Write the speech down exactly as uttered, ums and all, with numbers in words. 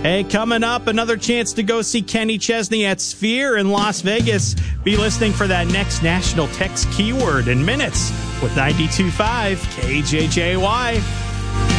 Hey, coming up, another chance to go see Kenny Chesney at Sphere in Las Vegas. Be listening for that next national text keyword in minutes with ninety-two point five K J J Y.